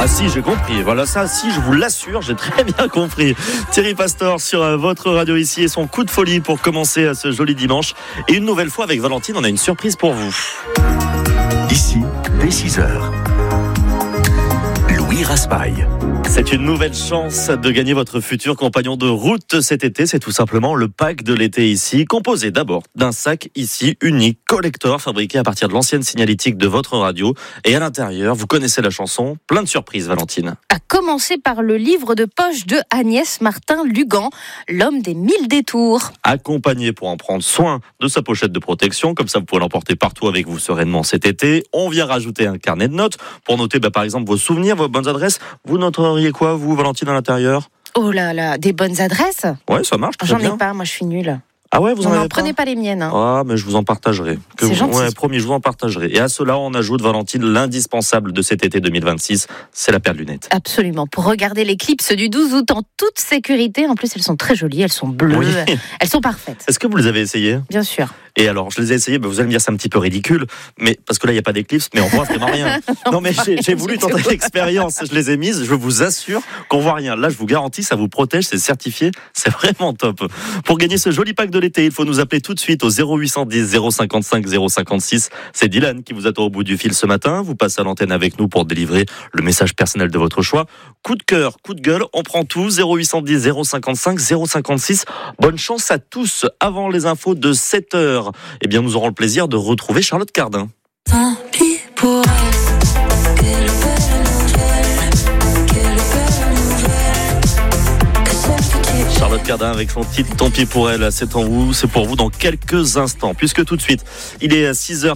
Ah si, j'ai compris. Voilà ça, si, je vous l'assure, j'ai très bien compris. Thierry Pastor sur votre radio ici et son coup de folie pour commencer ce joli dimanche. Et une nouvelle fois avec Valentine, on a une surprise pour vous. Ici, dès 6h. Louis Raspail. C'est une nouvelle chance de gagner votre futur compagnon de route cet été. C'est tout simplement le pack de l'été ici, composé d'abord d'un sac ici unique, collector, fabriqué à partir de l'ancienne signalétique de votre radio. Et à l'intérieur, vous connaissez la chanson, plein de surprises, Valentine. À commencer par le livre de poche de Agnès Martin-Lugan, L'homme des 1000 détours. Accompagné pour en prendre soin de sa pochette de protection, comme ça vous pouvez l'emporter partout avec vous sereinement cet été. On vient rajouter un carnet de notes pour noter par exemple vos souvenirs, vos bonnes adresses. Vous noteriez quoi, vous, Valentine, à l'intérieur ? Oh là là, des bonnes adresses ? Ouais, ça marche très bien. J'en ai pas, moi je suis nulle. Ah ouais, vous en avez pas ? Prenez pas les miennes. Ah, mais je vous en partagerai. C'est gentil. Ouais, promis, je vous en partagerai. Et à cela, on ajoute, Valentine, l'indispensable de cet été 2026, c'est la paire de lunettes. Absolument. Pour regarder l'éclipse du 12 août en toute sécurité. En plus, elles sont très jolies, elles sont bleues, Oui. Elles sont parfaites. Est-ce que vous les avez essayées ? Bien sûr. Et alors, je les ai essayées, vous allez me dire c'est un petit peu ridicule, mais parce que là, il n'y a pas d'éclipse, mais on voit vraiment rien. Non, mais j'ai voulu tenter l'expérience. Je les ai mises, je vous assure qu'on voit rien. Là, je vous garantis, ça vous protège, c'est certifié, c'est vraiment top. Pour gagner ce joli pack de l'été, il faut nous appeler tout de suite au 0810 055 056. C'est Dylan qui vous attend au bout du fil ce matin. Vous passez à l'antenne avec nous pour délivrer le message personnel de votre choix. Coup de cœur, coup de gueule, on prend tout. 0810 055 056. Bonne chance à tous. Avant les infos de 7h, eh bien, nous aurons le plaisir de retrouver Charlotte Cardin. Tant pis pour Charlotte Cardin avec son titre Tant pis pour elle, c'est pour vous dans quelques instants. Puisque tout de suite, il est à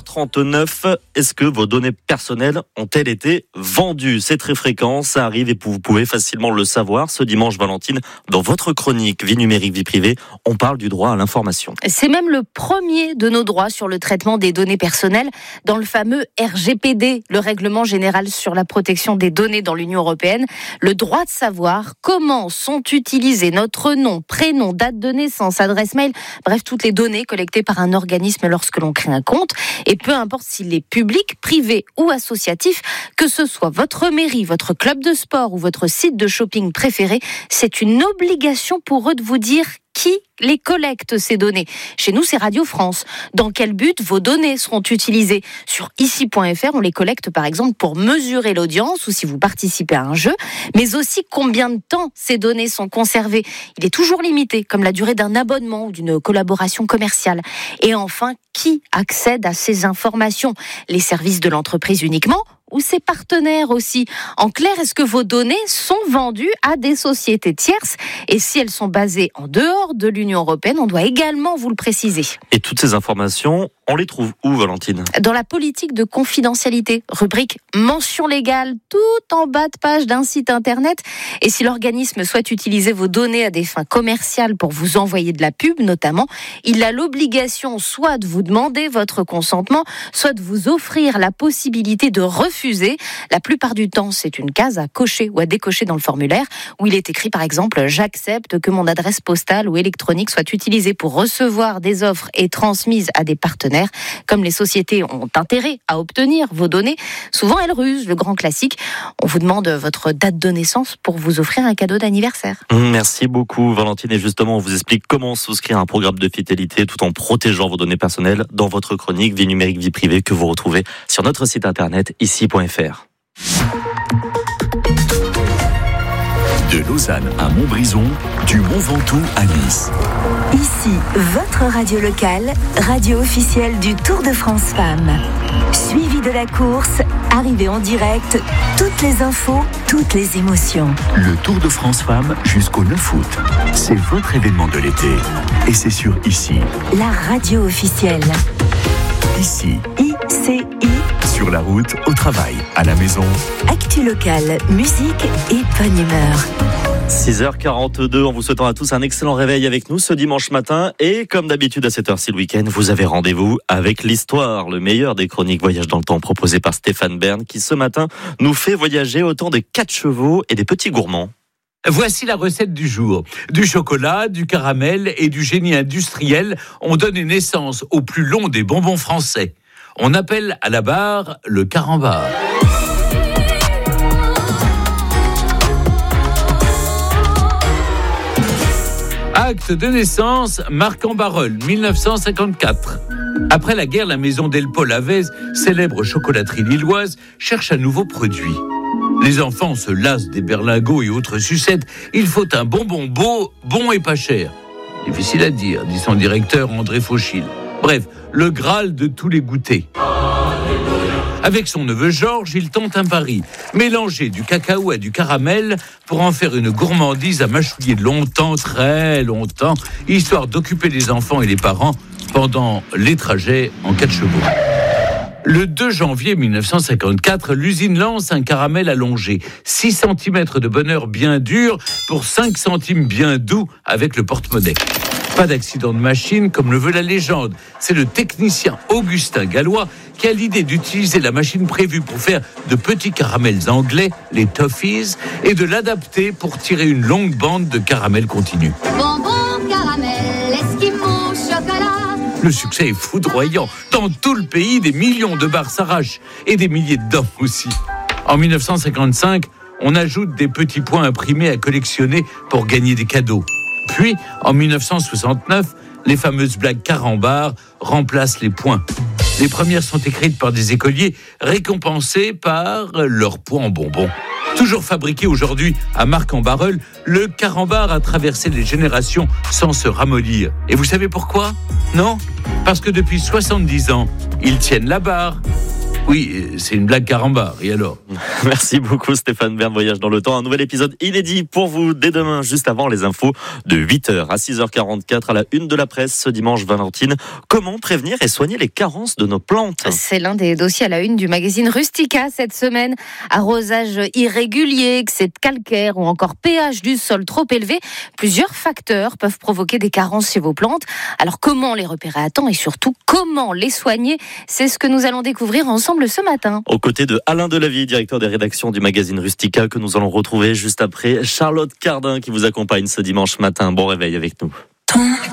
6h39. Est-ce que vos données personnelles ont-elles été vendues ? C'est très fréquent, ça arrive et vous pouvez facilement le savoir. Ce dimanche, Valentine, dans votre chronique Vie numérique, vie privée, on parle du droit à l'information. C'est même le premier de nos droits sur le traitement des données personnelles dans le fameux RGPD, le règlement général sur la protection des données dans l'Union européenne. Le droit de savoir comment sont utilisés notre nom, prénom, date de naissance, adresse mail, bref, toutes les données collectées par un organisme lorsque l'on crée un compte. Et peu importe s'il est public, privé ou associatif, que ce soit votre mairie, votre club de sport ou votre site de shopping préféré, c'est une obligation pour eux de vous dire qui les collecte, ces données. Chez nous, c'est Radio France. Dans quel but vos données seront utilisées ? Sur ici.fr, on les collecte par exemple pour mesurer l'audience ou si vous participez à un jeu, mais aussi combien de temps ces données sont conservées. Il est toujours limité, comme la durée d'un abonnement ou d'une collaboration commerciale. Et enfin, qui accède à ces informations ? Les services de l'entreprise uniquement ? Ou ses partenaires aussi. En clair, est-ce que vos données sont vendues à des sociétés tierces ? Et si elles sont basées en dehors de l'Union européenne, on doit également vous le préciser. Et toutes ces informations, on les trouve où, Valentine ? Dans la politique de confidentialité, rubrique mention légale, tout en bas de page d'un site internet. Et si l'organisme souhaite utiliser vos données à des fins commerciales pour vous envoyer de la pub, notamment, il a l'obligation soit de vous demander votre consentement, soit de vous offrir la possibilité de refuser. La plupart du temps, c'est une case à cocher ou à décocher dans le formulaire où il est écrit par exemple « J'accepte que mon adresse postale ou électronique soit utilisée pour recevoir des offres et transmise à des partenaires. » Comme les sociétés ont intérêt à obtenir vos données, souvent elles rusent. Le grand classique, on vous demande votre date de naissance pour vous offrir un cadeau d'anniversaire. Merci beaucoup, Valentine. Et justement, on vous explique comment souscrire à un programme de fidélité tout en protégeant vos données personnelles dans votre chronique Vie numérique, vie privée que vous retrouvez sur notre site internet ici.fr. De Lausanne à Montbrison, du Mont Ventoux à Nice. Ici, votre radio locale, radio officielle du Tour de France Femmes. Suivi de la course, arrivée en direct, toutes les infos, toutes les émotions. Le Tour de France Femmes jusqu'au 9 août. C'est votre événement de l'été. Et c'est sur Ici. La radio officielle. Ici. ICI. Sur la route, au travail, à la maison. Actu locale, musique et bonne humeur. 6h42, en vous souhaitant à tous un excellent réveil avec nous ce dimanche matin. Et comme d'habitude à cette heure-ci le week-end, vous avez rendez-vous avec l'histoire, le meilleur des chroniques Voyage dans le temps proposé par Stéphane Bern, qui ce matin nous fait voyager autant des 4 chevaux et des petits gourmands. Voici la recette du jour. Du chocolat, du caramel et du génie industriel ont donné naissance au plus long des bonbons français. On appelle à la barre le carambar. Acte de naissance, Marc en Barœul, 1954. Après la guerre, la maison Delpol à Vèze, célèbre chocolaterie lilloise, cherche un nouveau produit. Les enfants se lassent des berlingots et autres sucettes. Il faut un bonbon beau, bon et pas cher. Difficile à dire, dit son directeur André Fauchil. Bref, le Graal de tous les goûters. Avec son neveu Georges, il tente un pari. Mélanger du cacao à du caramel pour en faire une gourmandise à mâchouiller longtemps, très longtemps, histoire d'occuper les enfants et les parents pendant les trajets en 4 chevaux. Le 2 janvier 1954, l'usine lance un caramel allongé. 6 cm de bonheur bien dur pour 5 centimes bien doux avec le porte-monnaie. Pas d'accident de machine comme le veut la légende. C'est le technicien Augustin Gallois qui a l'idée d'utiliser la machine prévue pour faire de petits caramels anglais, les Toffees, et de l'adapter pour tirer une longue bande de caramel continu. Bonbon, caramel, esquimau, chocolat. Le succès est foudroyant. Dans tout le pays, des millions de barres s'arrachent et des milliers de dents aussi. En 1955, on ajoute des petits points imprimés à collectionner pour gagner des cadeaux. Puis, en 1969, les fameuses blagues carambar remplacent les points. Les premières sont écrites par des écoliers récompensés par leur poids en bonbons. Toujours fabriqué aujourd'hui à Marc en Barœul, le carambar a traversé les générations sans se ramollir. Et vous savez pourquoi ? Non ? Parce que depuis 70 ans, ils tiennent la barre. Oui, c'est une blague carambar, et alors ? Merci beaucoup Stéphane Bern, Voyage dans le temps. Un nouvel épisode inédit pour vous dès demain, juste avant les infos de 8h à 6h44 à la une de la presse ce dimanche. Valentine, comment prévenir et soigner les carences de nos plantes ? C'est l'un des dossiers à la une du magazine Rustica cette semaine. Arrosage irrégulier, excès de calcaire ou encore pH du sol trop élevé. Plusieurs facteurs peuvent provoquer des carences chez vos plantes. Alors comment les repérer à temps et surtout comment les soigner ? C'est ce que nous allons découvrir ensemble ce matin. Aux côtés de Alain Delavie, directeur des rédactions du magazine Rustica, que nous allons retrouver juste après Charlotte Cardin qui vous accompagne ce dimanche matin. Bon réveil avec nous.